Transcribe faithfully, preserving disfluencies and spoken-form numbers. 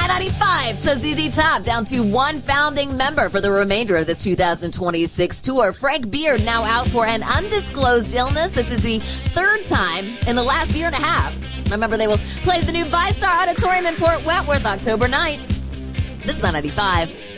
I ninety-five, so Z Z Top down to one founding member for the remainder of this two thousand twenty-six tour. Frank Beard now out for an undisclosed illness. This is the third time in the last year and a half. Remember, they will play the new ViStar Auditorium in Port Wentworth October ninth. This is I ninety-five.